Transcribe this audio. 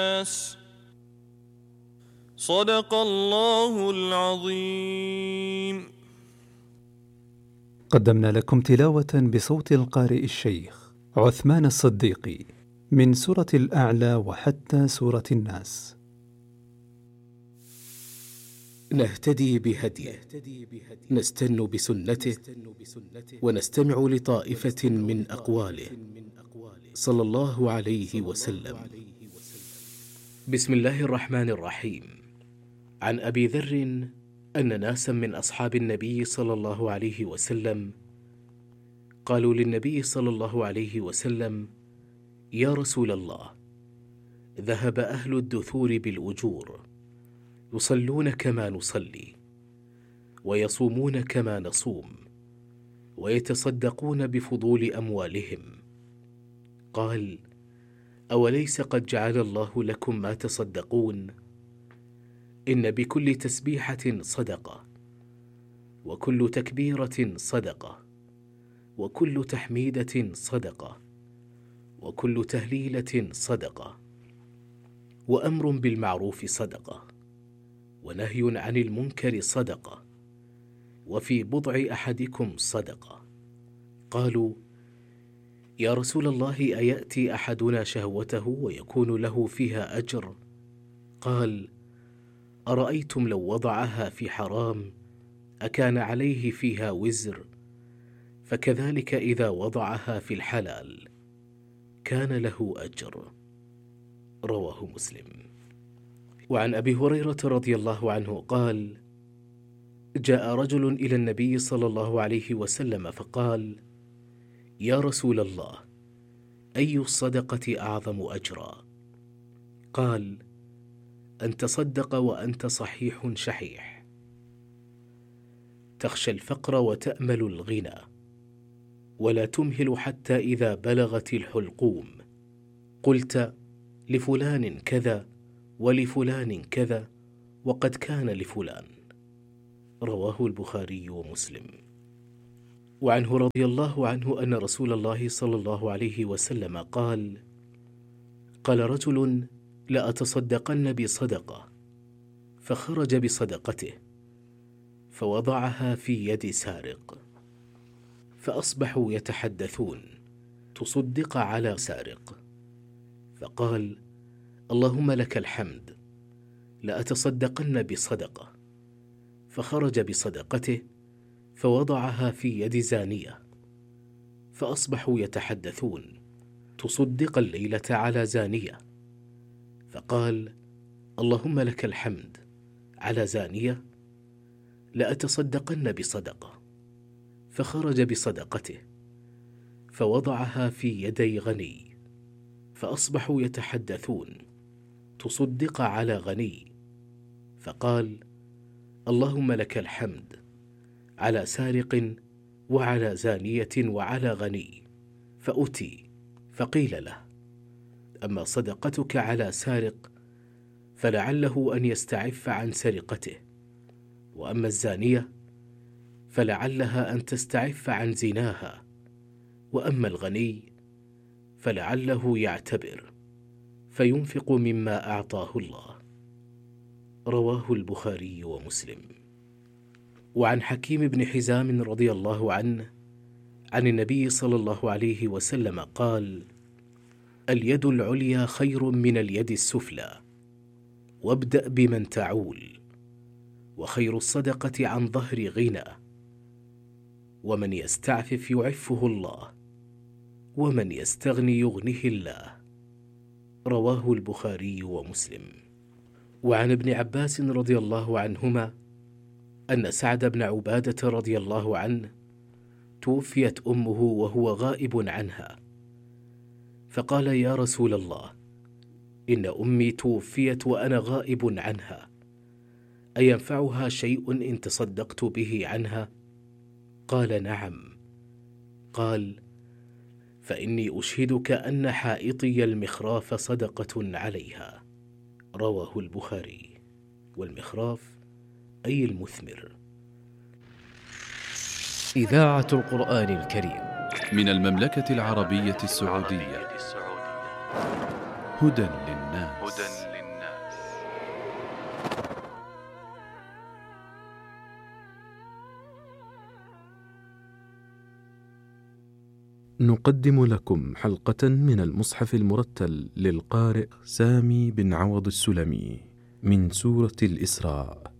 صدق الله العظيم. قدمنا لكم تلاوة بصوت القارئ الشيخ عثمان الصديقي من سورة الأعلى وحتى سورة الناس. نهتدي بهديه، نستن بسنته، ونستمع لطائفة من أقواله صلى الله عليه وسلم. بسم الله الرحمن الرحيم. عن أبي ذر أن ناسا من أصحاب النبي صلى الله عليه وسلم قالوا للنبي صلى الله عليه وسلم: يا رسول الله، ذهب أهل الدثور بالأجور، يصلون كما نصلي، ويصومون كما نصوم، ويتصدقون بفضول أموالهم. قال: أوليس قد جعل الله لكم ما تصدقون؟ إن بكل تسبيحة صدقة، وكل تكبيرة صدقة، وكل تحميدة صدقة، وكل تهليلة صدقة، وأمر بالمعروف صدقة، ونهي عن المنكر صدقة، وفي بضع أحدكم صدقة. قالوا: يا رسول الله، أيأتي أحدنا شهوته ويكون له فيها أجر؟ قال: أرأيتم لو وضعها في حرام أكان عليه فيها وزر؟ فكذلك إذا وضعها في الحلال كان له أجر. رواه مسلم. وعن أبي هريرة رضي الله عنه قال: جاء رجل إلى النبي صلى الله عليه وسلم فقال: يا رسول الله، أي الصدقة أعظم أجرا؟ قال: أن تصدق وأنت صحيح شحيح، تخشى الفقر وتأمل الغنى، ولا تمهل حتى إذا بلغت الحلقوم قلت لفلان كذا ولفلان كذا وقد كان لفلان. رواه البخاري ومسلم. وعنه رضي الله عنه أن رسول الله صلى الله عليه وسلم قال: قال رجل: لأتصدقن بصدقة، فخرج بصدقته فوضعها في يد سارق، فأصبحوا يتحدثون: تصدق على سارق. فقال: اللهم لك الحمد، لأتصدقن بصدقة، فخرج بصدقته فوضعها في يد زانية، فأصبحوا يتحدثون: تصدق الليلة على زانية. فقال: اللهم لك الحمد، على زانية، لأتصدقن بصدقة، فخرج بصدقته فوضعها في يدي غني، فأصبحوا يتحدثون: تصدق على غني. فقال: اللهم لك الحمد، على سارق وعلى زانية وعلى غني. فأتي فقيل له: أما صدقتك على سارق فلعله أن يستعف عن سرقته، وأما الزانية فلعلها أن تستعف عن زناها، وأما الغني فلعله يعتبر فينفق مما أعطاه الله. رواه البخاري ومسلم. وعن حكيم بن حزام رضي الله عنه عن النبي صلى الله عليه وسلم قال: اليد العليا خير من اليد السفلى، وابدأ بمن تعول، وخير الصدقة عن ظهر غنى، ومن يستعفف يعفه الله، ومن يستغني يغنه الله. رواه البخاري ومسلم. وعن ابن عباس رضي الله عنهما أن سعد بن عبادة رضي الله عنه توفيت أمه وهو غائب عنها، فقال: يا رسول الله، إن أمي توفيت وأنا غائب عنها، أينفعها شيء إن تصدقت به عنها؟ قال: نعم. قال: فإني أشهدك أن حائطي المخراف صدقة عليها. رواه البخاري. والمخراف أي المثمر. إذاعة القرآن الكريم من المملكة العربية السعودية. هدى للناس. نقدم لكم حلقة من المصحف المرتل للقارئ سامي بن عوض السلمي من سورة الإسراء.